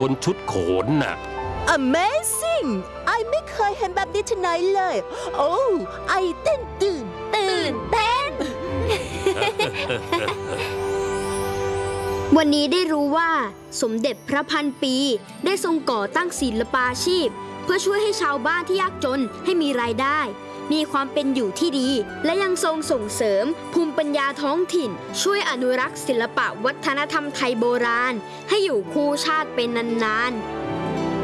บนชุดโขนน่ะ Amazing ไอไม่เคยเห็นแบบนี้ที่ไหนเลยโอ้ไอตื่นเต้นวันนี้ได้รู้ว่าสมเด็จพระพันปีได้ทรงก่อตั้งศิลปาชีพเพื่อช่วยให้ชาวบ้านที่ยากจนให้มีรายได้มีความเป็นอยู่ที่ดีและยังทรงส่งเสริมภูมิปัญญาท้องถิ่นช่วยอนุรักษ์ศิลปะวัฒนธรรมไทยโบราณให้อยู่คู่ชาติเป็นนานๆ